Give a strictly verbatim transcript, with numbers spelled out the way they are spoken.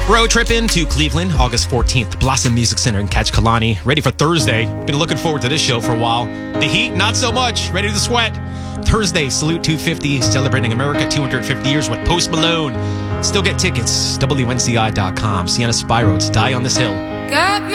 Road trip into Cleveland, August fourteenth, Blossom Music Center in Catch Kalani. Ready for Thursday. Been looking forward to this show for a while. The heat, not so much. Ready to sweat. Thursday, Salute two fifty, celebrating America two hundred fifty years with Post Malone. Still get tickets, W N C I dot com. Sienna Spyro, Die on This Hill. Got me